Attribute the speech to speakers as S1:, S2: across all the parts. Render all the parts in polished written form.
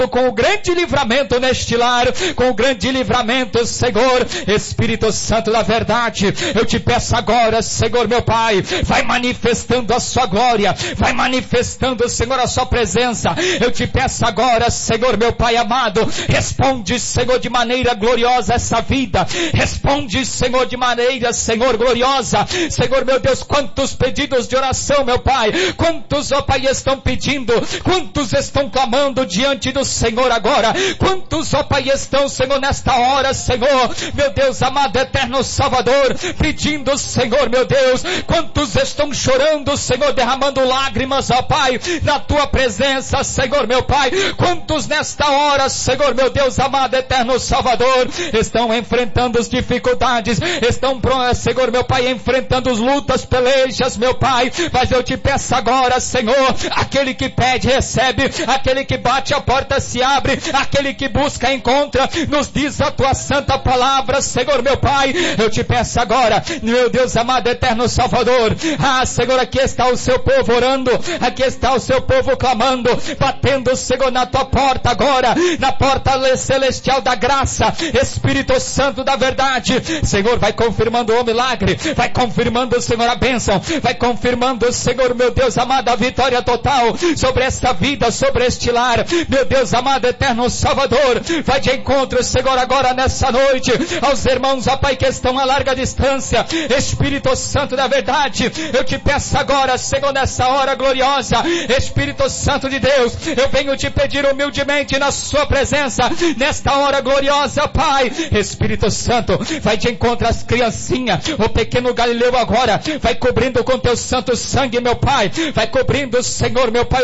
S1: com o grande livramento neste lar, com o grande livramento, Senhor, Espírito Santo da verdade, eu te peço agora, Senhor meu Pai, vai manifestando a sua glória, vai manifestando, Senhor, a sua presença, eu te peço agora, Senhor meu Pai amado, responde, Senhor, de maneira gloriosa essa vida, responde, Senhor, de maneira, Senhor, gloriosa, Senhor meu Deus, quantos pedidos de oração, meu Pai, quantos, ó Pai, estão pedindo, quantos estão clamando diante do Senhor agora, quantos, ó Pai, estão, Senhor, nesta hora, Senhor, meu Deus amado, eterno Salvador, pedindo, Senhor, meu Deus, quantos estão chorando, Senhor, derramando lágrimas, ó Pai, na tua presença, Senhor, meu Pai, quantos nesta hora, Senhor, meu Deus amado, eterno Salvador, estão enfrentando as dificuldades, estão, Senhor, meu Pai, enfrentando as lutas, pelejas, meu Pai, mas eu te peço agora, Senhor, aquele que pede, recebe, aquele que bate, a porta se abre, aquele que busca, encontra, nos diz a tua santa palavra, Senhor meu Pai, eu te peço agora, meu Deus amado, eterno Salvador, Senhor, aqui está o seu povo orando, aqui está o seu povo clamando, batendo, Senhor, na tua porta agora, na porta celestial da graça, Espírito Santo da verdade, Senhor, vai confirmando o milagre, vai confirmando, Senhor, a bênção, vai confirmando, Senhor, meu Deus amado, a vitória total sobre esta vida, sobre este lar, meu Deus amado, eterno Salvador, vai de encontro, Senhor, agora nessa noite, aos irmãos, ó Pai, que estão a larga distância, Espírito Santo da verdade, eu te peço agora, Senhor, nessa hora gloriosa, Espírito Santo de Deus, eu venho te pedir humildemente na sua presença, nesta hora gloriosa, Pai, Espírito Santo, vai de encontro às criancinhas, o pequeno Galileu agora, vai cobrindo com teu santo sangue, meu Pai, vai cobrindo, Senhor, meu Pai,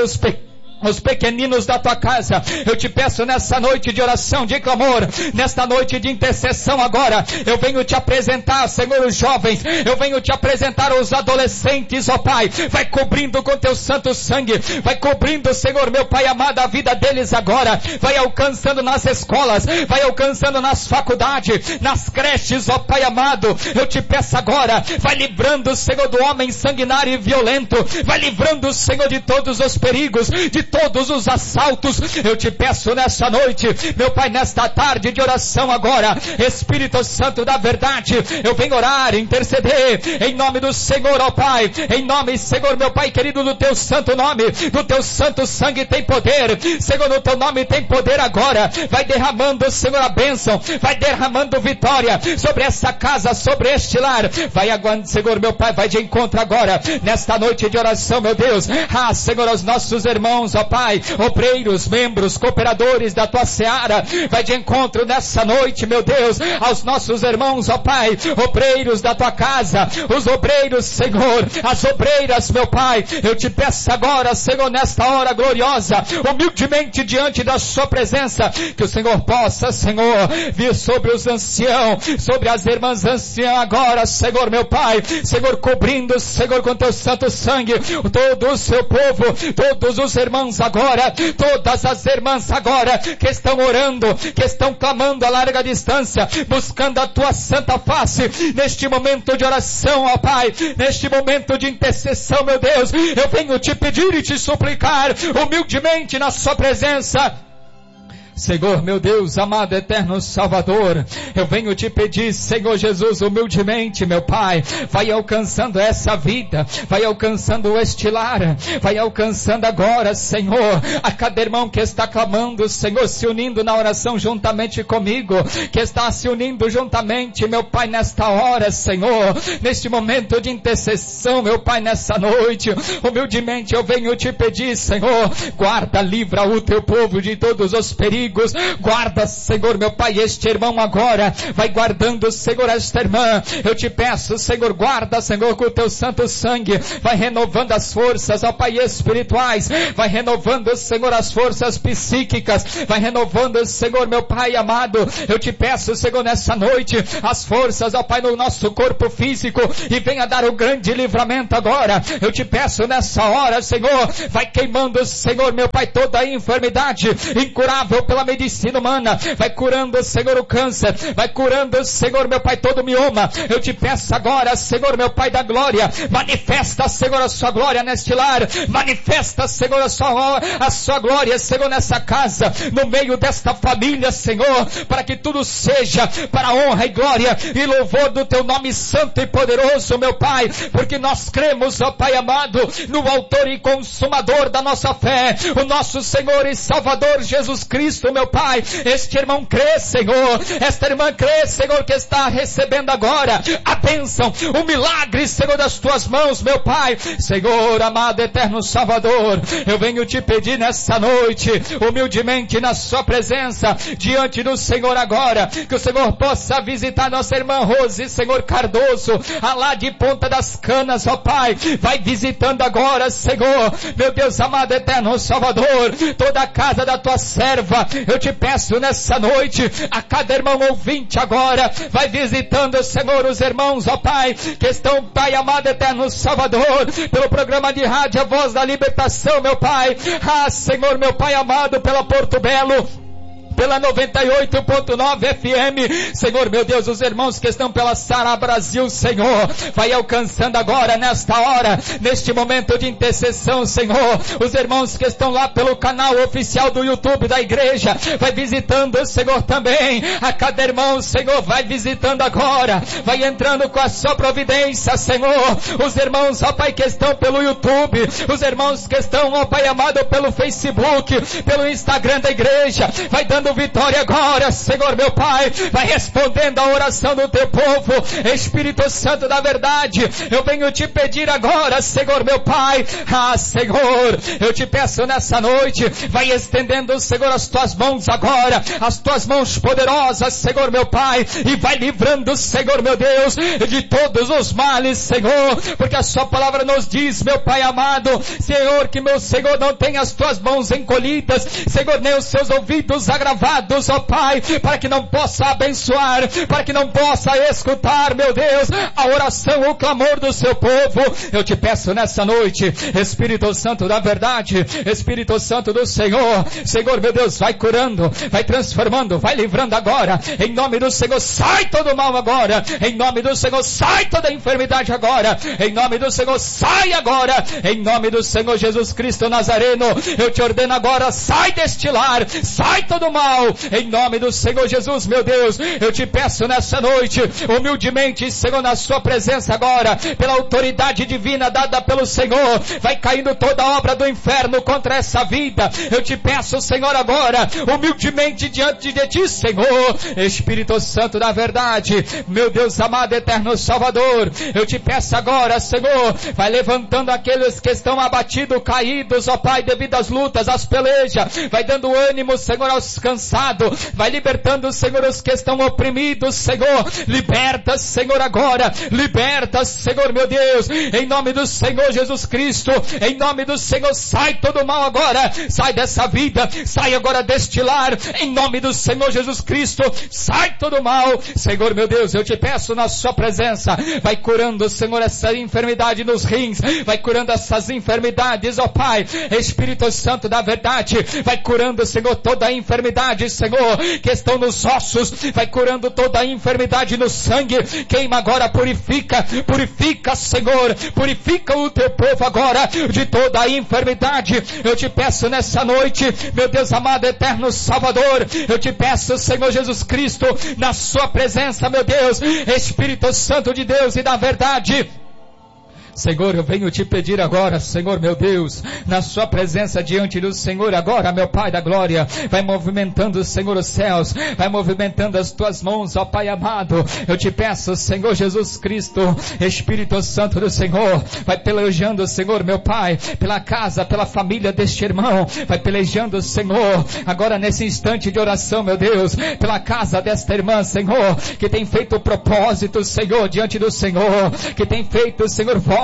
S1: os pequeninos da tua casa, eu te peço nessa noite de oração, de clamor, nesta noite de intercessão agora, eu venho te apresentar, Senhor, os jovens, eu venho te apresentar os adolescentes, ó Pai, vai cobrindo com teu santo sangue, vai cobrindo, Senhor, meu Pai amado, a vida deles agora, vai alcançando nas escolas, vai alcançando nas faculdades, nas creches, ó Pai amado, eu te peço agora, vai livrando, Senhor, do homem sanguinário e violento, vai livrando, Senhor, de todos os perigos, de todos os assaltos, eu te peço nessa noite, meu Pai, nesta tarde de oração agora, Espírito Santo da verdade, eu venho orar, interceder, em nome do Senhor, ó Pai, em nome, Senhor, meu Pai querido, do teu santo nome, do teu santo sangue tem poder, Senhor, no teu nome tem poder agora, vai derramando, Senhor, a bênção, vai derramando vitória sobre essa casa, sobre este lar, vai aguardando, Senhor, meu Pai, vai de encontro agora, nesta noite de oração, meu Deus, Senhor, aos nossos irmãos, ó Pai, obreiros, membros, cooperadores da tua seara, vai de encontro nessa noite, meu Deus, aos nossos irmãos, ó Pai, obreiros da tua casa, os obreiros, Senhor, as obreiras, meu Pai, eu te peço agora, Senhor, nesta hora gloriosa, humildemente diante da sua presença, que o Senhor possa, Senhor, vir sobre os anciãos, sobre as irmãs anciãs agora, Senhor, meu Pai, Senhor, cobrindo, Senhor, com teu santo sangue, todo o seu povo, todos os irmãos agora, todas as irmãs agora, que estão orando, que estão clamando a larga distância, buscando a tua santa face, neste momento de oração, ó Pai, neste momento de intercessão, meu Deus, eu venho te pedir e te suplicar, humildemente na sua presença, Senhor, meu Deus, amado, eterno Salvador, eu venho te pedir, Senhor Jesus, humildemente, meu Pai, vai alcançando essa vida, vai alcançando este lar, vai alcançando agora, Senhor, a cada irmão que está clamando, Senhor, se unindo na oração juntamente comigo, que está se unindo juntamente, meu Pai, nesta hora, Senhor, neste momento de intercessão, meu Pai, nessa noite, humildemente eu venho te pedir, Senhor, guarda, livra o teu povo de todos os perigos, guarda, Senhor, meu Pai, este irmão agora, vai guardando, Senhor, esta irmã, eu te peço, Senhor, guarda, Senhor, com o teu santo sangue, vai renovando as forças, ó Pai, espirituais, vai renovando, Senhor, as forças psíquicas, vai renovando, Senhor, meu Pai amado, eu te peço, Senhor, nessa noite, as forças, ó Pai, no nosso corpo físico, e venha dar o grande livramento agora, eu te peço nessa hora, Senhor, vai queimando, Senhor, meu Pai, toda a enfermidade incurável pela pela medicina humana, vai curando, Senhor, o câncer, vai curando, Senhor, meu Pai, todo o mioma. Eu te peço agora, Senhor, meu Pai da glória, manifesta, Senhor, a sua glória neste lar, manifesta, Senhor, a sua glória, Senhor, nessa casa, no meio desta família, Senhor, para que tudo seja para a honra e glória e louvor do teu nome santo e poderoso, meu Pai, porque nós cremos, ó Pai amado, no autor e consumador da nossa fé, o nosso Senhor e Salvador Jesus Cristo, meu Pai. Este irmão crê, Senhor, esta irmã crê, Senhor, que está recebendo agora a bênção, o milagre, Senhor, das tuas mãos, meu Pai. Senhor, amado, eterno Salvador, eu venho te pedir nessa noite, humildemente na sua presença, diante do Senhor agora, que o Senhor possa visitar nossa irmã Rose, Senhor Cardoso, lá de Ponta das Canas, ó Pai, vai visitando agora, Senhor, meu Deus amado, eterno Salvador, toda a casa da tua serva, eu te peço nessa noite, a cada irmão ouvinte agora, vai visitando, Senhor, os irmãos, ó Pai, que estão, Pai amado, eterno Salvador, pelo programa de rádio A Voz da Libertação, meu Pai, Senhor, meu Pai amado, pela Porto Belo, pela 98.9 FM, Senhor, meu Deus, os irmãos que estão pela Sara Brasil, Senhor, vai alcançando agora, nesta hora, neste momento de intercessão, Senhor, os irmãos que estão lá pelo canal oficial do YouTube da igreja, vai visitando, Senhor, também, a cada irmão, Senhor, vai visitando agora, vai entrando com a sua providência, Senhor, os irmãos, ó Pai, que estão pelo YouTube, os irmãos que estão, ó Pai amado, pelo Facebook, pelo Instagram da igreja, vai dando vitória agora, Senhor, meu Pai, vai respondendo a oração do teu povo, Espírito Santo da verdade, eu venho te pedir agora, Senhor, meu Pai, Senhor, eu te peço nessa noite, vai estendendo, Senhor, as tuas mãos agora, as tuas mãos poderosas, Senhor, meu Pai, e vai livrando, Senhor, meu Deus, de todos os males, Senhor, porque a sua palavra nos diz, meu Pai amado, Senhor, que meu Senhor não tem as tuas mãos encolhidas, Senhor, nem os seus ouvidos agravados, ó Pai, para que não possa abençoar, para que não possa escutar, meu Deus, a oração, o clamor do seu povo. Eu te peço nessa noite, Espírito Santo da verdade, Espírito Santo do Senhor, Senhor, meu Deus, vai curando, vai transformando, vai livrando agora, em nome do Senhor, sai todo mal agora, em nome do Senhor, sai toda enfermidade agora, em nome do Senhor, sai agora, em nome do Senhor Jesus Cristo Nazareno, eu te ordeno agora, sai deste lar, sai todo mal, em nome do Senhor Jesus, meu Deus, eu te peço nessa noite, humildemente, Senhor, na sua presença agora, pela autoridade divina dada pelo Senhor, vai caindo toda a obra do inferno contra essa vida, eu te peço, Senhor, agora, humildemente diante de ti, Senhor, Espírito Santo da verdade, meu Deus amado, eterno Salvador, eu te peço agora, Senhor, vai levantando aqueles que estão abatidos, caídos, ó Pai, devido às lutas, às pelejas, vai dando ânimo, Senhor, aos cansados, vai libertando, Senhor, os que estão oprimidos, Senhor, liberta, Senhor, agora, liberta, Senhor, meu Deus, em nome do Senhor Jesus Cristo, em nome do Senhor, sai todo mal agora, sai dessa vida, sai agora deste lar, em nome do Senhor Jesus Cristo, sai todo mal, Senhor, meu Deus, eu te peço na sua presença, vai curando, Senhor, essa enfermidade nos rins, vai curando essas enfermidades, ó Pai, Espírito Santo da verdade, vai curando, Senhor, toda a enfermidade, Senhor, que estão nos ossos, vai curando toda a enfermidade no sangue, queima agora, purifica, Senhor, purifica o teu povo agora, de toda a enfermidade, eu te peço nessa noite, meu Deus amado, eterno Salvador, eu te peço, Senhor Jesus Cristo, na sua presença, meu Deus, Espírito Santo de Deus e da verdade, Senhor, eu venho te pedir agora, Senhor, meu Deus, na sua presença diante do Senhor agora, meu Pai da glória, vai movimentando, Senhor, os céus, vai movimentando as tuas mãos, ó Pai amado, eu te peço, Senhor Jesus Cristo, Espírito Santo do Senhor, vai pelejando, Senhor, meu Pai, pela casa, pela família deste irmão, vai pelejando, Senhor, agora nesse instante de oração, meu Deus, pela casa desta irmã, Senhor, que tem feito propósito, Senhor, diante do Senhor, que tem feito, Senhor, votos,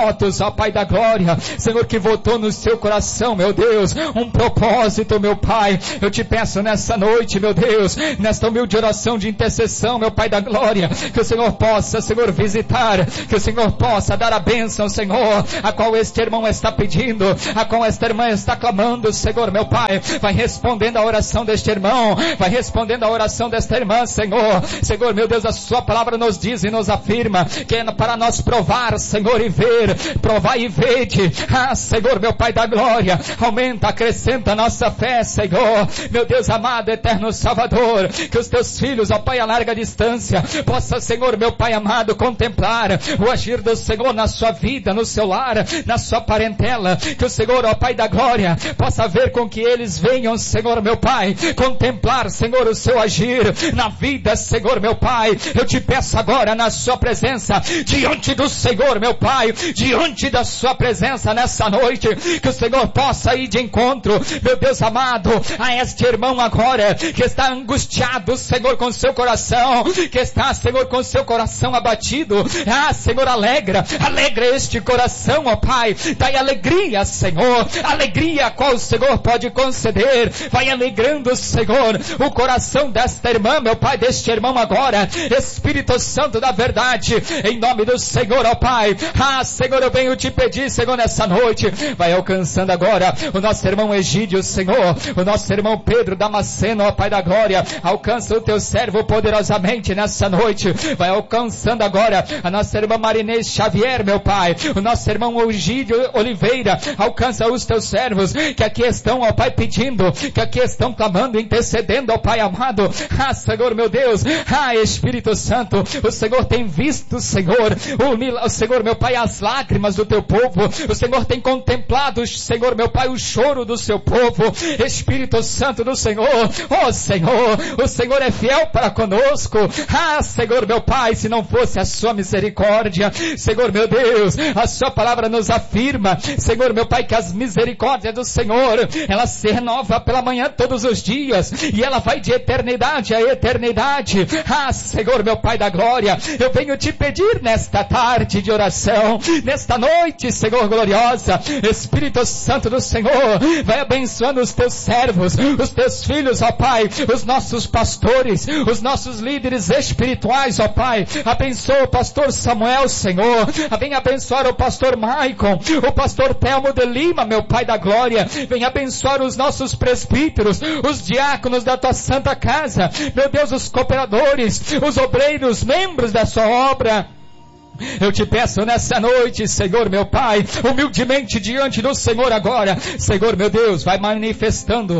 S1: votos, ó Pai da glória, Senhor, que votou no seu coração, meu Deus, um propósito, meu Pai. Eu te peço nessa noite, meu Deus, nesta humilde oração de intercessão, meu Pai da glória, que o Senhor possa, Senhor, visitar, que o Senhor possa dar a bênção, Senhor, a qual este irmão está pedindo, a qual esta irmã está clamando, Senhor, meu Pai. Vai respondendo a oração deste irmão, vai respondendo a oração desta irmã, Senhor. Senhor, meu Deus, a sua palavra nos diz e nos afirma que é para nós provar, Senhor, e ver, provar e vede. Senhor, meu Pai da glória, aumenta, acrescenta a nossa fé, Senhor, meu Deus amado, eterno Salvador, que os teus filhos, ó Pai, a larga distância, possa, Senhor, meu Pai amado, contemplar o agir do Senhor na sua vida, no seu lar, na sua parentela, que o Senhor, ó Pai da glória, possa ver com que eles venham, Senhor, meu Pai, contemplar, Senhor, o seu agir na vida, Senhor, meu Pai. Eu te peço agora na sua presença, diante do Senhor, meu Pai, diante da sua presença nessa noite, que o Senhor possa ir de encontro, meu Deus amado, a este irmão agora, que está angustiado, Senhor, com seu coração, que está, Senhor, com seu coração abatido. Senhor, alegra este coração, ó Pai, dai alegria, Senhor, alegria a qual o Senhor pode conceder. Vai alegrando, Senhor, o coração desta irmã, meu Pai, deste irmão agora, Espírito Santo da verdade, em nome do Senhor, ó Pai. Senhor, eu venho te pedir, Senhor, nessa noite, vai alcançando agora o nosso irmão Egídio, Senhor, o nosso irmão Pedro Damasceno, ó Pai da glória, alcança o teu servo poderosamente nessa noite, vai alcançando agora a nossa irmã Marinês Xavier, meu Pai, o nosso irmão Egídio Oliveira, alcança os teus servos, que aqui estão, ó Pai, pedindo, que aqui estão clamando, intercedendo, ó Pai amado. Senhor, meu Deus, Espírito Santo, o Senhor tem visto, Senhor, o Senhor, meu Pai, as lágrimas do teu povo, o Senhor tem contemplado, Senhor, meu Pai, o choro do seu povo. Espírito Santo do Senhor, Senhor, o Senhor é fiel para conosco. Senhor, meu Pai, se não fosse a sua misericórdia, Senhor, meu Deus, a sua palavra nos afirma, Senhor, meu Pai, que as misericórdias do Senhor, ela se renova pela manhã todos os dias, e ela vai de eternidade a eternidade. Senhor, meu Pai da glória, eu venho te pedir nesta tarde de oração, nesta noite, Senhor gloriosa, Espírito Santo do Senhor, vai abençoando os teus servos, os teus filhos, ó Pai, os nossos pastores, os nossos líderes espirituais, ó Pai. Abençoa o pastor Samuel, Senhor, vem abençoar o pastor Maicon, o pastor Telmo de Lima, meu Pai da glória, vem abençoar os nossos presbíteros, os diáconos da tua santa casa, meu Deus, os cooperadores, os obreiros, membros da sua obra. Eu te peço nessa noite, Senhor, meu Pai, humildemente diante do Senhor agora, Senhor, meu Deus, vai manifestando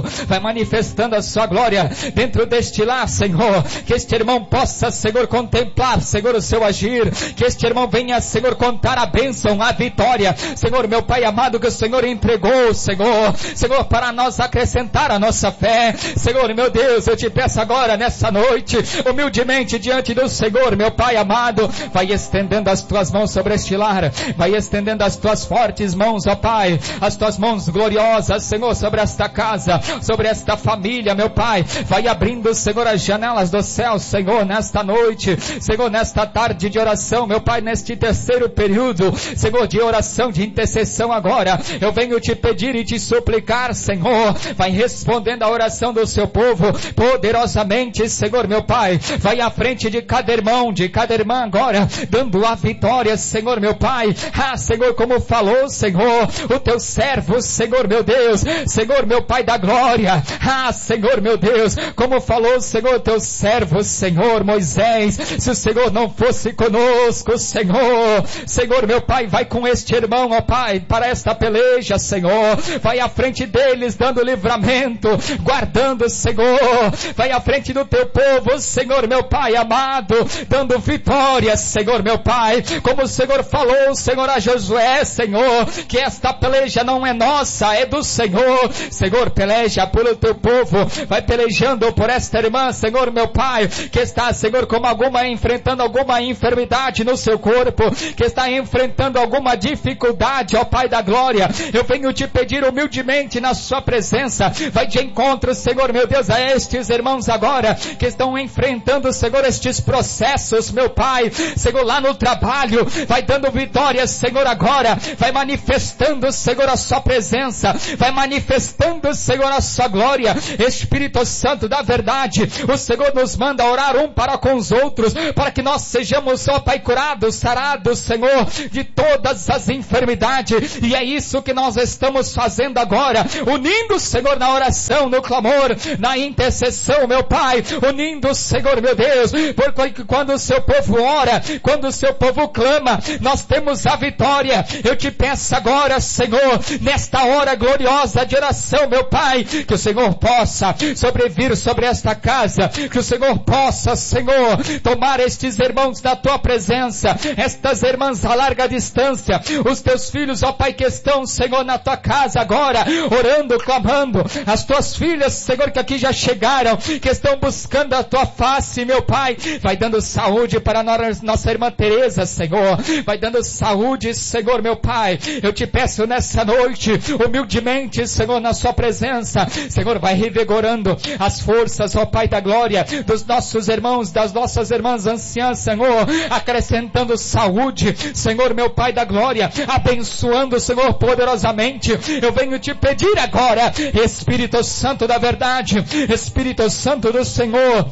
S1: a sua glória dentro deste lar, Senhor, que este irmão possa, Senhor, contemplar, Senhor, o seu agir, que este irmão venha, Senhor, contar a bênção, a vitória, Senhor, meu Pai amado, que o Senhor entregou, Senhor, para nós acrescentar a nossa fé, Senhor, meu Deus, eu te peço agora nessa noite, humildemente diante do Senhor, meu Pai amado, vai estendendo as tuas mãos sobre este lar, vai estendendo as tuas fortes mãos, ó Pai, as tuas mãos gloriosas, Senhor, sobre esta casa, sobre esta família, meu Pai, vai abrindo, Senhor, as janelas do céu, Senhor, nesta noite, Senhor, nesta tarde de oração, meu Pai, neste terceiro período, Senhor, de oração, de intercessão agora, eu venho te pedir e te suplicar, Senhor, vai respondendo a oração do seu povo, poderosamente, Senhor, meu Pai, vai à frente de cada irmão, de cada irmã agora, dando a vitória, Senhor, meu Pai. Senhor, como falou, Senhor, o teu servo, Senhor, meu Deus, Senhor, meu Pai da glória. Senhor, meu Deus, como falou, Senhor, teu servo, Senhor, Moisés, se o Senhor não fosse conosco, Senhor, meu Pai, vai com este irmão, ó Pai, para esta peleja, Senhor, vai à frente deles, dando livramento, guardando, Senhor, vai à frente do teu povo, Senhor, meu Pai amado, dando vitória, Senhor, meu Pai, como o Senhor falou, Senhor, a Josué, Senhor, que esta peleja não é nossa, é do Senhor. Senhor, peleja pelo teu povo, vai pelejando por esta irmã, Senhor, meu Pai, que está, Senhor, enfrentando alguma enfermidade no seu corpo, que está enfrentando alguma dificuldade, ó Pai da glória, eu venho te pedir humildemente na sua presença, vai de encontro, Senhor, meu Deus, a estes irmãos agora, que estão enfrentando, Senhor, estes processos, meu Pai, Senhor, lá no trabalho, trabalho, vai dando vitória, Senhor, agora, vai manifestando, Senhor, a sua presença, vai manifestando, Senhor, a sua glória. Espírito Santo da verdade, o Senhor nos manda orar um para com os outros, para que nós sejamos, ó Pai, curados, sarados, Senhor, de todas as enfermidades, e é isso que nós estamos fazendo agora, unindo, Senhor, na oração, no clamor, na intercessão, meu Pai, unindo, Senhor, meu Deus, porque quando o seu povo ora, quando o seu povo clama, nós temos a vitória. Eu te peço agora, Senhor, nesta hora gloriosa de oração, meu Pai, que o Senhor possa sobrevir sobre esta casa, que o Senhor possa, Senhor, tomar estes irmãos da tua presença, estas irmãs a larga distância, os teus filhos, ó Pai, que estão, Senhor, na tua casa agora, orando, clamando, as tuas filhas, Senhor, que aqui já chegaram, que estão buscando a tua face, meu Pai, vai dando saúde para nossa irmã Teresa, Senhor, vai dando saúde, Senhor, meu Pai, eu te peço nessa noite, humildemente, Senhor, na sua presença, Senhor, vai revigorando as forças, ó Pai da glória, dos nossos irmãos, das nossas irmãs anciãs, Senhor, acrescentando saúde, Senhor, meu Pai da glória, abençoando, Senhor, poderosamente. Eu venho te pedir agora, Espírito Santo da verdade, Espírito Santo do Senhor,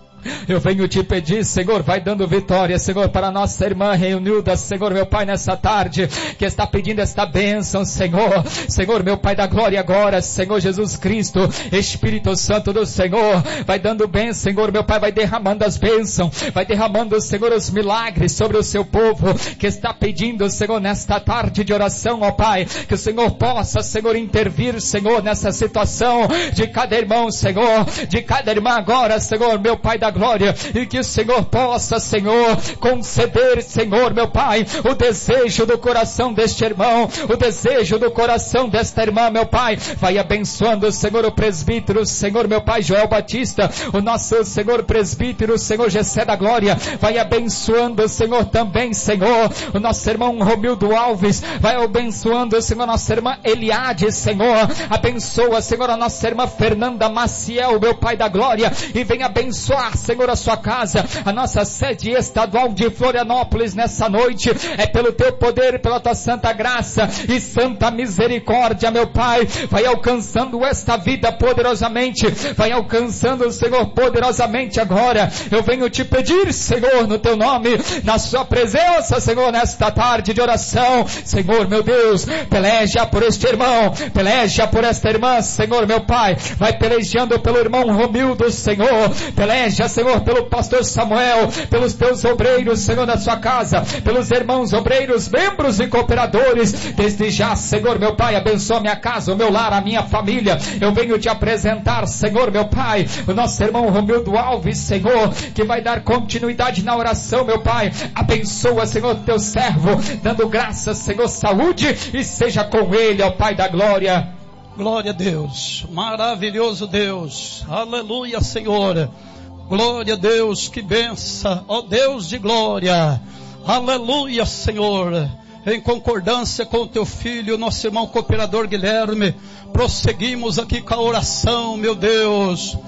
S1: eu venho te pedir, Senhor, vai dando vitória, Senhor, para a nossa irmã reunida, Senhor, meu Pai, nessa tarde, que está pedindo esta bênção, Senhor, Senhor, meu Pai da glória agora, Senhor Jesus Cristo, Espírito Santo do Senhor, vai dando bem, Senhor, meu Pai, vai derramando as bênçãos, vai derramando, Senhor, os milagres sobre o seu povo, que está pedindo, Senhor, nesta tarde de oração, ó Pai, que o Senhor possa, Senhor, intervir, Senhor, nessa situação de cada irmão, Senhor, de cada irmã agora, Senhor, meu Pai da glória, e que o Senhor possa, Senhor, conceder, Senhor, meu Pai, o desejo do coração deste irmão, o desejo do coração desta irmã, meu Pai, vai abençoando, Senhor, o presbítero, Senhor, meu Pai, Joel Batista, o nosso, Senhor, presbítero, Senhor, Gessé da glória, vai abençoando, Senhor, também, Senhor, o nosso irmão Romildo Alves, vai abençoando, Senhor, nossa irmã Eliade, Senhor, abençoa, Senhor, a nossa irmã Fernanda Maciel, meu Pai da glória, e vem abençoar, Senhor, a sua casa, a nossa sede estadual de Florianópolis nessa noite, é pelo teu poder, pela tua santa graça e santa misericórdia, meu Pai, vai alcançando esta vida poderosamente, vai alcançando, Senhor, poderosamente agora. Eu venho te pedir, Senhor, no teu nome, na sua presença, Senhor, nesta tarde de oração, Senhor, meu Deus, peleja por este irmão, peleja por esta irmã, Senhor, meu Pai, vai pelejando pelo irmão Romildo, Senhor, peleja, Senhor, pelo pastor Samuel, pelos teus obreiros, Senhor, da sua casa, pelos irmãos obreiros, membros e cooperadores, desde já, Senhor, meu Pai, abençoa minha casa, o meu lar, a minha família. Eu venho te apresentar, Senhor, meu Pai, o nosso irmão Romildo Alves, Senhor, que vai dar continuidade na oração, meu Pai, abençoa, Senhor, teu servo, dando graças, Senhor, saúde, e seja com ele, ó Pai da glória.
S2: Glória a Deus, maravilhoso Deus, aleluia, Senhor. Glória a Deus, que benção, ó Deus de glória, aleluia, Senhor. Em concordância com o teu filho, nosso irmão cooperador Guilherme, prosseguimos aqui com a oração, meu Deus,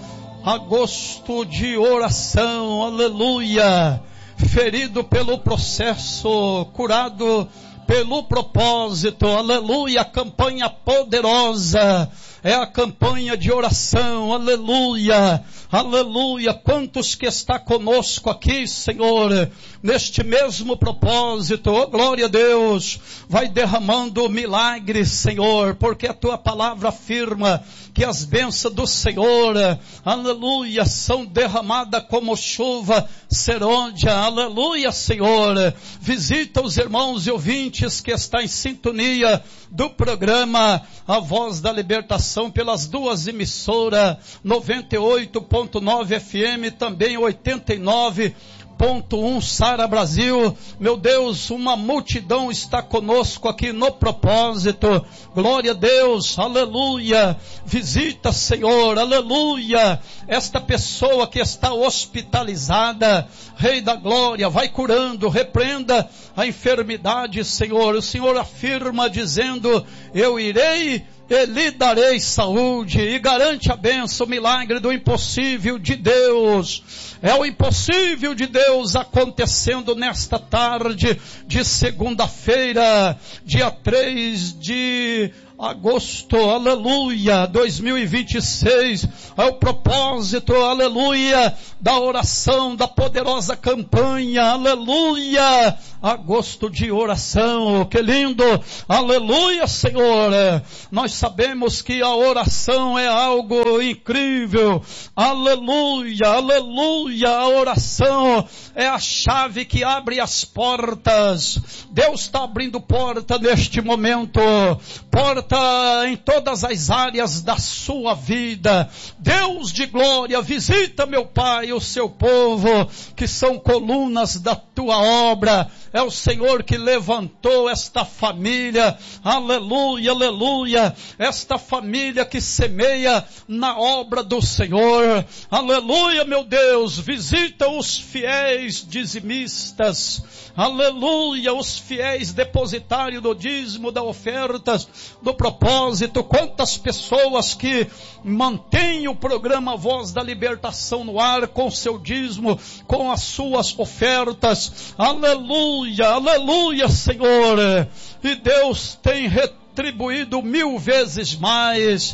S2: agosto de oração, aleluia, ferido pelo processo, curado pelo propósito, aleluia, campanha poderosa, é a campanha de oração, aleluia, aleluia, quantos que está conosco aqui, Senhor, neste mesmo propósito, oh glória a Deus, vai derramando milagres, Senhor, porque a tua palavra afirma que as bênçãos do Senhor, aleluia, são derramadas como chuva serôdia, aleluia, Senhor, visita os irmãos e ouvintes que estão em sintonia do programa A Voz da Libertação pelas duas emissoras 98.9 FM, também 89.1 Sara Brasil. Meu Deus, uma multidão está conosco aqui no propósito. Glória a Deus, aleluia. Visita, Senhor, aleluia, esta pessoa que está hospitalizada, Rei da glória, vai curando, repreenda a enfermidade, Senhor. O Senhor afirma dizendo, eu irei e lhe darei saúde. E garante a bênção, o milagre do impossível de Deus. É o impossível de Deus acontecendo nesta tarde de segunda-feira, dia 3 de agosto, aleluia, 2026, é o propósito, aleluia, da oração, da poderosa campanha, aleluia, agosto de oração, que lindo, aleluia, Senhor. Nós sabemos que a oração é algo incrível, aleluia, aleluia, a oração é a chave que abre as portas. Deus está abrindo porta neste momento, porta em todas as áreas da sua vida. Deus de glória, visita, meu Pai, o seu povo, que são colunas da tua obra. É o Senhor que levantou esta família, aleluia, aleluia, esta família que semeia na obra do Senhor, aleluia, meu Deus, visita os fiéis dizimistas, aleluia, os fiéis depositários do dízimo, da ofertas, do propósito. Quantas pessoas que mantêm o programa Voz da Libertação no ar com seu dízimo, com as suas ofertas, aleluia, aleluia, Senhor, e Deus tem retribuído 1000 vezes mais,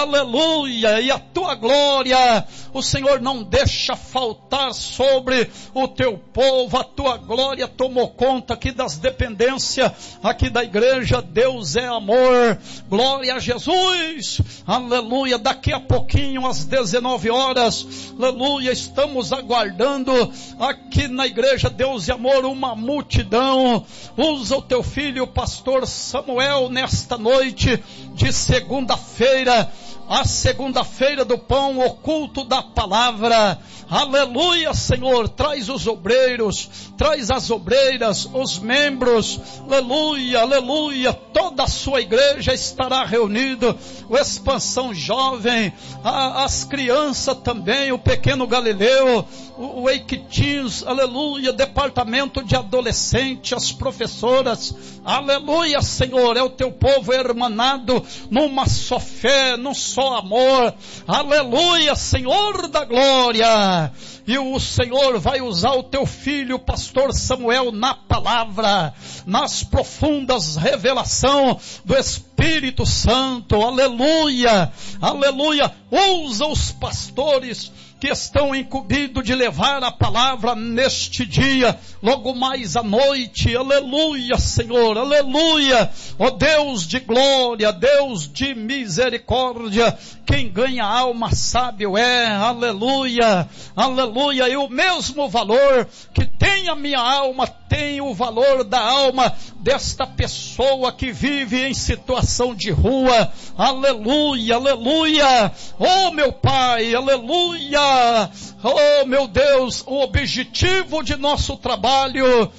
S2: aleluia, e a tua glória, o Senhor não deixa faltar sobre o teu povo. A tua glória tomou conta aqui das dependências, aqui da igreja. Deus é amor, glória a Jesus, aleluia. Daqui a pouquinho, às 19 horas, aleluia, estamos aguardando aqui na igreja Deus e Amor uma multidão. Usa o teu filho, o pastor Samuel, nesta noite de segunda-feira, a segunda-feira do pão, o culto da palavra, aleluia, Senhor. Traz os obreiros, traz as obreiras, os membros, aleluia, aleluia, toda a sua igreja estará reunida, o Expansão Jovem, as crianças também, o Pequeno Galileu, o Eiquitins, aleluia, departamento de adolescente, as professoras, aleluia, Senhor, é o teu povo hermanado numa só fé, num só amor, aleluia, Senhor da glória. E o Senhor vai usar o teu filho, pastor Samuel, na palavra, nas profundas revelações do Espírito Santo, aleluia, aleluia. Usa os pastores que estão incumbidos de levar a palavra neste dia, logo mais à noite, aleluia, Senhor, aleluia, ó Deus de glória, Deus de misericórdia, quem ganha alma sábio é, aleluia, aleluia, e o mesmo valor que tem a minha alma, tem o valor da alma desta pessoa que vive em situação de rua, aleluia, aleluia, oh meu Pai, aleluia, oh meu Deus, o objetivo de nosso trabalho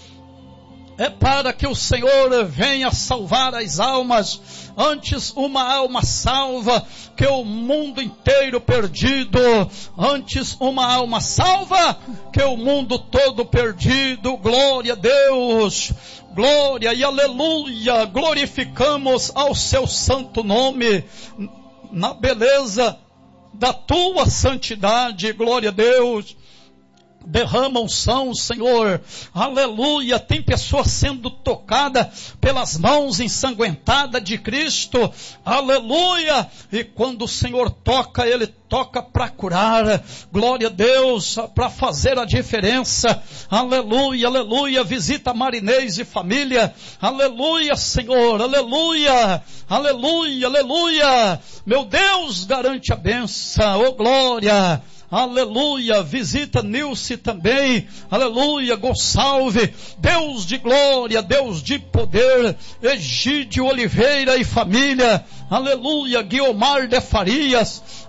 S2: é para que o Senhor venha salvar as almas. Antes uma alma salva que o mundo inteiro perdido. Antes uma alma salva que o mundo todo perdido. Glória a Deus, glória e aleluia. Glorificamos ao seu santo nome na beleza da tua santidade. Glória a Deus. Derrama unção, Senhor, aleluia. Tem pessoas sendo tocadas pelas mãos ensanguentadas de Cristo, aleluia, e quando o Senhor toca, Ele toca para curar, glória a Deus, para fazer a diferença, aleluia, aleluia. Visita Marinês e família, aleluia, Senhor, aleluia, aleluia, aleluia. Meu Deus, garante a bênção, oh glória, aleluia. Visita Nilce também, aleluia. Gonçalves, Deus de glória, Deus de poder. Egídio Oliveira e família, aleluia. Guiomar de Farias,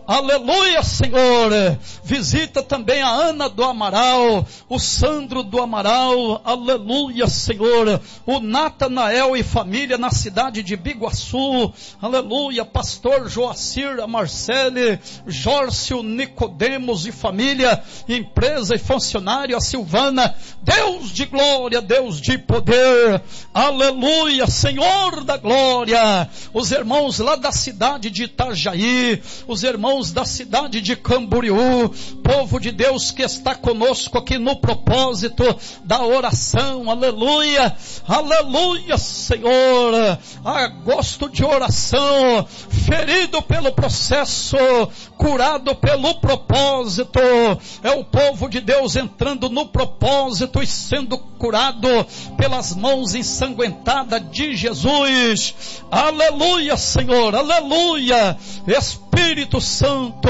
S2: aleluia, Senhor. Visita também a Ana do Amaral, o Sandro do Amaral, aleluia, Senhor. O Natanael e família na cidade de Biguaçu, aleluia. Pastor Joacir, a Marcele, Jórcio, Nicodemos e família, empresa e funcionário, a Silvana. Deus de glória, Deus de poder, aleluia, Senhor da glória. Os irmãos lá da cidade de Itajaí, os irmãos da cidade de Camboriú, povo de Deus que está conosco aqui no propósito da oração, aleluia, aleluia, Senhor. Agosto de oração, ferido pelo processo, curado pelo propósito. É o povo de Deus entrando no propósito e sendo curado pelas mãos ensanguentadas de Jesus. Aleluia, Senhor, aleluia. Espírito Santo,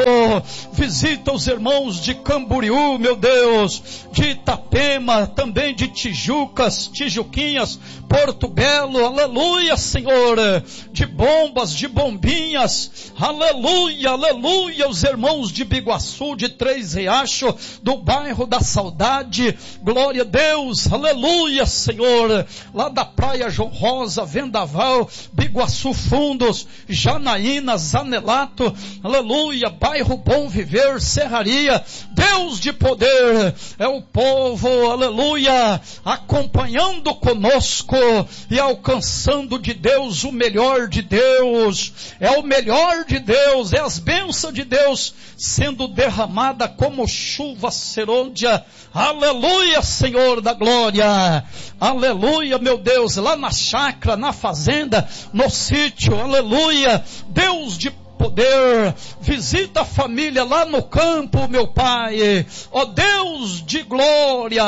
S2: visita os irmãos de Camboriú, meu Deus, de Itapema, também de Tijucas, Tijuquinhas, Porto Belo, aleluia, Senhor, de Bombas, de Bombinhas, aleluia, aleluia, os irmãos de Biguaçu, de Três Riachos, do bairro da Saudade, glória a Deus, aleluia, Senhor, lá da Praia João Rosa, Vendaval, Biguaçu Fundos, Janaína, Zanelato, aleluia, bairro Bom Viver, Serraria. Deus de poder, é o povo, aleluia, acompanhando conosco e alcançando de Deus o melhor de Deus. É o melhor de Deus, é as bênçãos de Deus sendo derramada como chuva serôdia. Aleluia, Senhor da glória, aleluia, meu Deus, lá na chácara, na fazenda, no sítio, aleluia, Deus de poder, visita a família lá no campo, meu Pai, ó Deus de glória,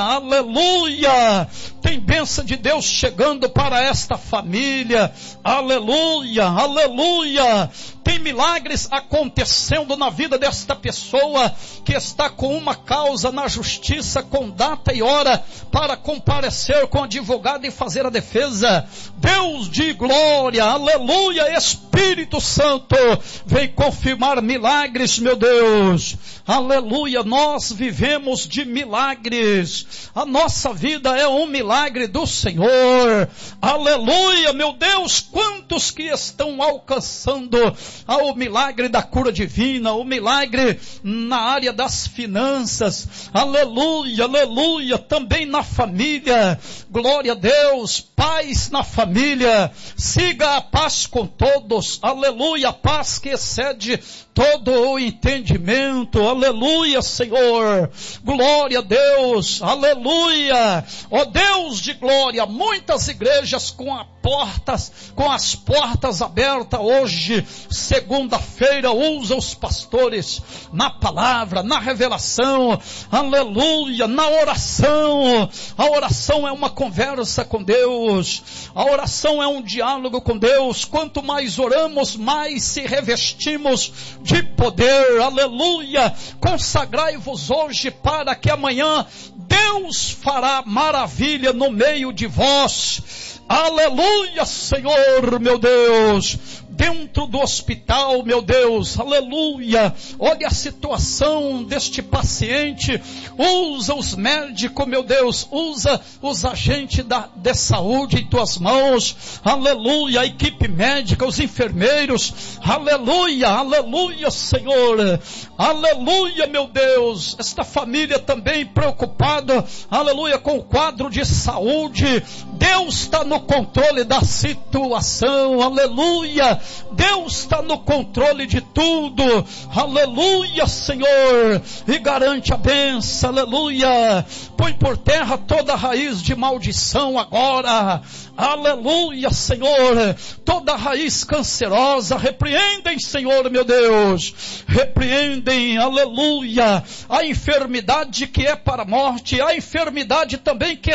S2: aleluia, tem bênção de Deus chegando para esta família, aleluia, aleluia, tem milagres acontecendo na vida desta pessoa que está com uma causa na justiça, com data e hora para comparecer com o advogado e fazer a defesa. Deus de glória, aleluia, Espírito Santo, vem confirmar milagres, meu Deus, aleluia. Nós vivemos de milagres, a nossa vida é um milagre do Senhor, aleluia, meu Deus. Quantos que estão alcançando ao milagre da cura divina, o milagre na área das finanças, aleluia, aleluia, também na família, glória a Deus, paz na família, siga a paz com todos, aleluia, a paz que excede todo o entendimento, aleluia, Senhor, glória a Deus, aleluia, ó Deus de glória. Muitas igrejas com as portas abertas hoje, segunda-feira, usa os pastores na palavra, na revelação, aleluia, na oração. A oração é uma conversa com Deus, a oração é um diálogo com Deus. Quanto mais oramos, mais se revestimos de poder, aleluia. Consagrai-vos hoje para que amanhã Deus fará maravilha no meio de vós, aleluia, Senhor, meu Deus. Dentro do hospital, meu Deus, aleluia, olha a situação deste paciente, usa os médicos, meu Deus, usa os agentes de saúde em tuas mãos, aleluia, a equipe médica, os enfermeiros, aleluia, aleluia, Senhor, aleluia, meu Deus. Esta família também preocupada, aleluia, com o quadro de saúde. Deus está no controle da situação, aleluia. Deus está no controle de tudo, aleluia, Senhor, e garante a bênção, aleluia. Põe por terra toda raiz de maldição agora, aleluia, Senhor. Toda raiz cancerosa, repreendem, Senhor, meu Deus, repreendem, aleluia, a enfermidade que é para a morte, a enfermidade também que é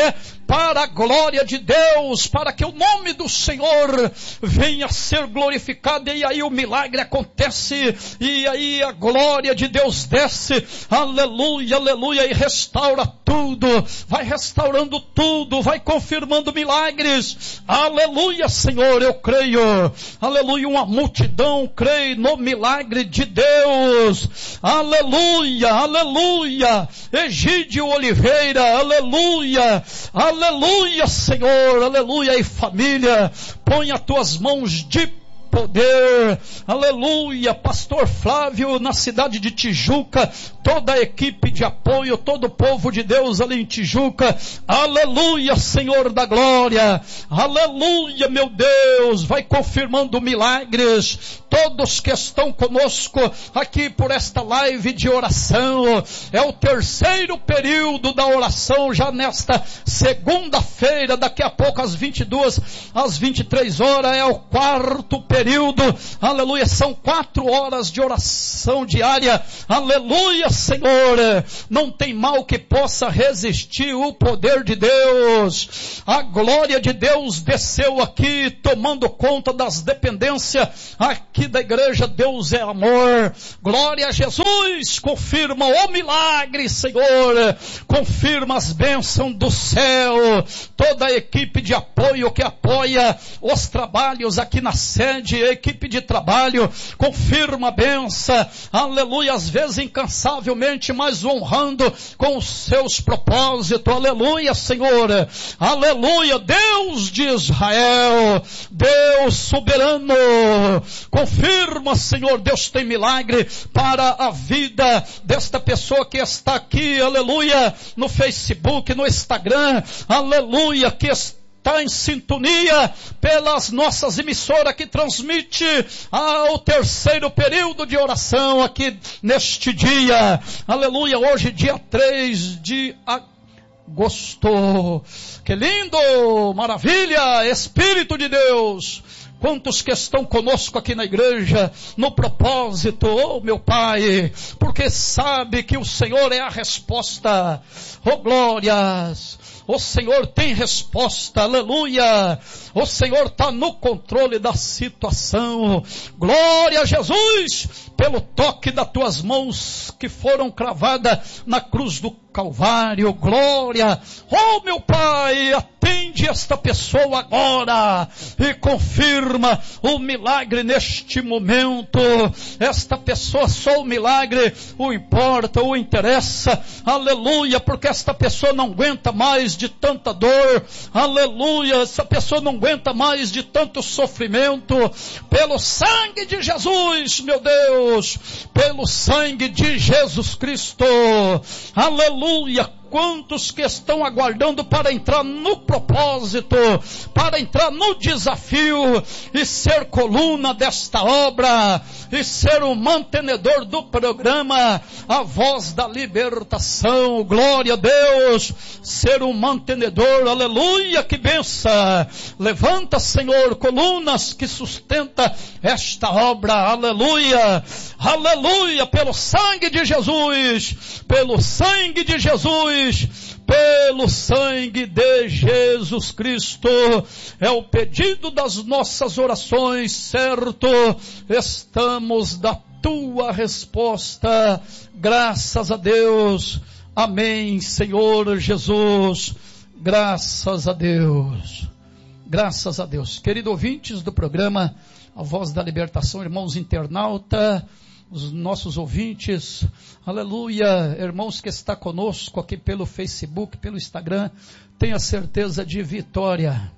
S2: para a glória de Deus, para que o nome do Senhor venha a ser glorificado, e aí o milagre acontece, e aí a glória de Deus desce, aleluia, aleluia, e restaura tudo, vai restaurando tudo, vai confirmando milagres, aleluia, Senhor, eu creio, aleluia, uma multidão crê no milagre de Deus, aleluia, aleluia, Egídio Oliveira, aleluia, aleluia, Senhor, aleluia, e família, põe as tuas mãos de poder, aleluia, pastor Flávio na cidade de Tijuca, toda a equipe de apoio, todo o povo de Deus ali em Tijuca, aleluia, Senhor da glória, aleluia, meu Deus, vai confirmando milagres, todos que estão conosco aqui por esta live de oração, é o terceiro período da oração, já nesta segunda-feira, daqui a pouco às 22, às 23 horas, é o quarto período, aleluia, são 4 horas de oração diária, aleluia, Senhor, não tem mal que possa resistir o poder de Deus, a glória de Deus desceu aqui, tomando conta das dependências aqui da igreja. Deus é amor, glória a Jesus, confirma o milagre, Senhor, confirma as bênçãos do céu, toda a equipe de apoio que apoia os trabalhos aqui na sede, a equipe de trabalho, confirma a bênção, aleluia, às vezes incansavelmente, mas honrando com os seus propósitos, aleluia, Senhor, aleluia, Deus de Israel, Deus soberano, confirma, Senhor, Deus tem milagre para a vida desta pessoa que está aqui, aleluia, no Facebook, no Instagram, aleluia, que está em sintonia pelas nossas emissoras que transmite ao terceiro período de oração aqui neste dia, aleluia, hoje dia 3 de agosto, que lindo, maravilha, Espírito de Deus, quantos que estão conosco aqui na igreja, no propósito, oh meu Pai, porque sabe que o Senhor é a resposta, oh glórias, o Senhor tem resposta, aleluia, o Senhor está no controle da situação, glória a Jesus, pelo toque das tuas mãos que foram cravadas na cruz do Calvário, glória, oh meu Pai, atende esta pessoa agora, e confirma o milagre neste momento, esta pessoa só o milagre o importa, o interessa, aleluia, porque esta pessoa não aguenta mais de tanta dor, aleluia, essa pessoa não aguenta mais de tanto sofrimento, pelo sangue de Jesus, meu Deus, pelo sangue de Jesus Cristo, aleluia, quantos que estão aguardando para entrar no propósito, para entrar no desafio e ser coluna desta obra e ser o mantenedor do programa A Voz da Libertação, glória a Deus, ser um mantenedor, aleluia, que benção, levanta, Senhor, colunas que sustenta esta obra, aleluia, aleluia, pelo sangue de Jesus, pelo sangue de Jesus, pelo sangue de Jesus Cristo, é o pedido das nossas orações, certo? Estamos da tua resposta, graças a Deus, amém, Senhor Jesus, graças a Deus, graças a Deus. Querido ouvintes do programa A Voz da Libertação, irmãos internautas, os nossos ouvintes, aleluia, irmãos que está conosco aqui pelo Facebook, pelo Instagram, tenha certeza de vitória,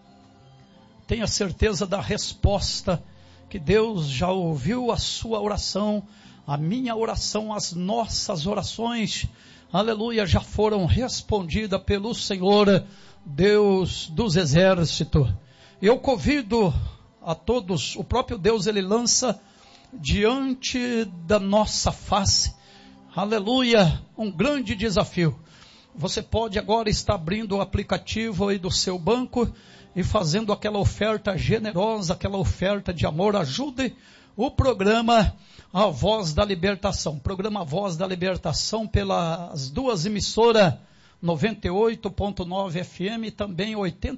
S2: tenha certeza da resposta, que Deus já ouviu a sua oração, a minha oração, as nossas orações, aleluia, já foram respondidas pelo Senhor, Deus dos exércitos. Eu convido a todos, o próprio Deus, Ele lança diante da nossa face, aleluia, um grande desafio. Você pode agora estar abrindo o aplicativo aí do seu banco e fazendo aquela oferta generosa, aquela oferta de amor. Ajude o programa A Voz da Libertação, programa A Voz da Libertação, pelas duas emissoras 98.9 FM e também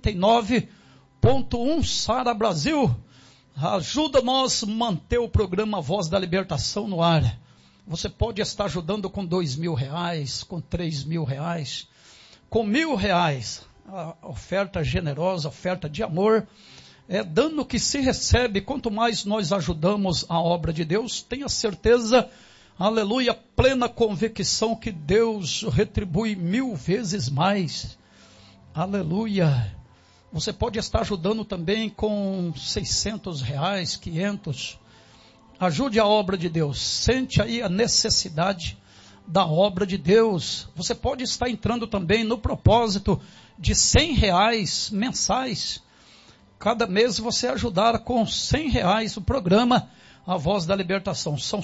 S2: 89.1 Sara Brasil. Ajuda-nos a manter o programa Voz da Libertação no ar. Você pode estar ajudando com R$2.000, com R$3.000, com R$1.000. A oferta generosa, oferta de amor, dando que se recebe. Quanto mais nós ajudamos a obra de Deus, tenha certeza, aleluia, plena convicção que Deus retribui 1000 vezes mais. Aleluia. Você pode estar ajudando também com R$600, 500. Ajude a obra de Deus. Sente aí a necessidade da obra de Deus. Você pode estar entrando também no propósito de R$100 mensais. Cada mês você ajudar com R$100 o programa A Voz da Libertação. São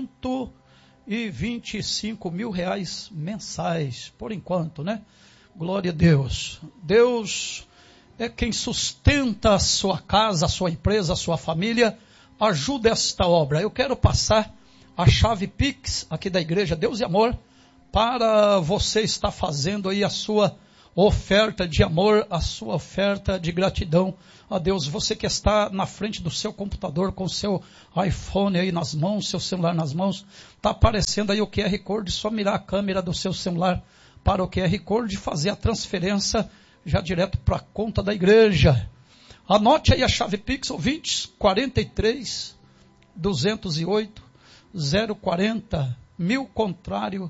S2: R$125.000 mensais, por enquanto, né? Glória a Deus. Deus é quem sustenta a sua casa, a sua empresa, a sua família. Ajuda esta obra. Eu quero passar a chave Pix aqui da igreja Deus e Amor para você estar fazendo aí a sua oferta de amor, a sua oferta de gratidão a Deus. Você que está na frente do seu computador com o seu iPhone aí nas mãos, seu celular nas mãos, está aparecendo aí o QR Code, só mirar a câmera do seu celular para o QR Code e fazer a transferência já direto para a conta da igreja. Anote aí a chave Pix, ouvintes, 43 208 040, 1000 contrário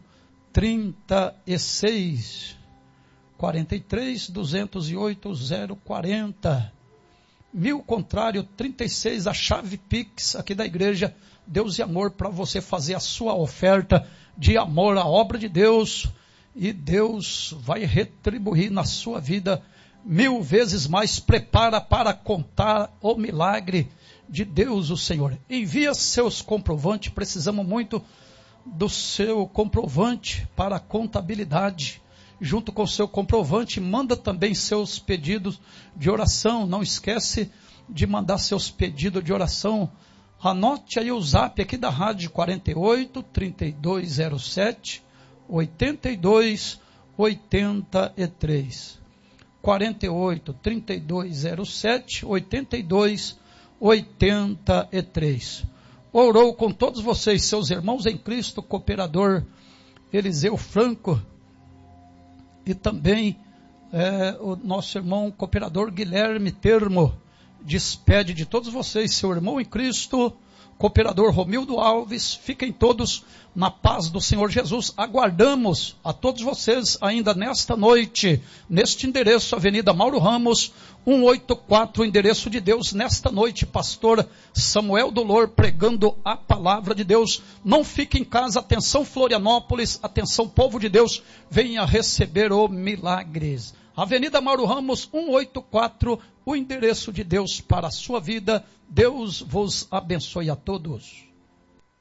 S2: 36. 43 208 040, 1000 contrário 36, a chave Pix aqui da igreja Deus e Amor, para você fazer a sua oferta de amor à obra de Deus, e Deus vai retribuir na sua vida 1000 vezes mais. Prepara para contar o milagre de Deus, o Senhor. Envia seus comprovantes, precisamos muito do seu comprovante para a contabilidade. Junto com o seu comprovante, manda também seus pedidos de oração. Não esquece de mandar seus pedidos de oração. Anote aí o zap aqui da rádio, 48 3207 82 83. 48 3207 82 83. Orou com todos vocês, seus irmãos em Cristo, cooperador Eliseu Franco, e também o nosso irmão cooperador Guilherme Termo. Despede de todos vocês, seu irmão em Cristo, cooperador Romildo Alves. Fiquem todos na paz do Senhor Jesus. Aguardamos a todos vocês ainda nesta noite, neste endereço, Avenida Mauro Ramos, 184, endereço de Deus. Nesta noite, pastor Samuel Dolor pregando a palavra de Deus. Não fique em casa. Atenção Florianópolis, atenção povo de Deus, venha receber o milagres. Avenida Mauro Ramos, 184, o endereço de Deus para a sua vida. Deus vos abençoe a todos.